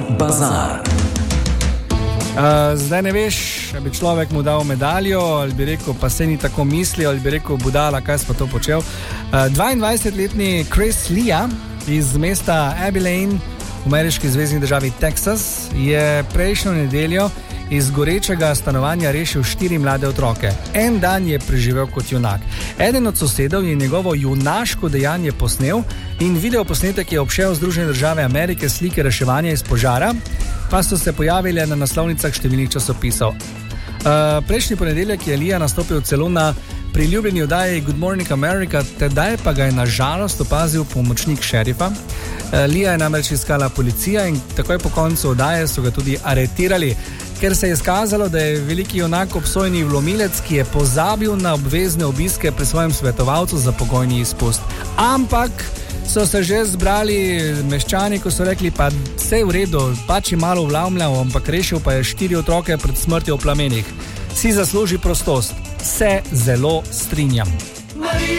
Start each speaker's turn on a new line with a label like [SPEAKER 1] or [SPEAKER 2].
[SPEAKER 1] Bazar.
[SPEAKER 2] Zdaj ne veš, da bi človek mu dal medaljo, ali bi rekel, pa se ni tako mislil, ali bi rekel, budala, kaj si pa to počel. 22-letni Chris Lea iz mesta Abilene v ameriški zvezni državi Texas je prejšnjo nedeljo iz gorečega stanovanja rešil 4 mlade otroke. En dan je preživel kot junak. Eden od sosedov je njegovo junaško dejanje posnel in video posnetek je obšel Združene države Amerike, slike reševanja iz požara, pa so se pojavile na naslovnicah številnih časopisov. Prejšnji ponedeljek je Lea nastopil celo na priljubljeni oddaji Good Morning America, tedaj pa ga je na žalost opazil pomočnik šerifa. Lea je namreč iskala policija in takoj po koncu oddaje so ga tudi aretirali, ker se je izkazalo, da je veliki junak obsojeni vlomilec, ki je pozabil na obvezne obiske pri svojem svetovalcu za pogojni izpust. Ampak so se že zbrali meščani, ko so rekli, pa vse v redu, pač je malo vlamljal, ampak rešil pa je 4 otroke pred smrtjo v plamenih. Si zasluži prostost. Se zelo strinjam.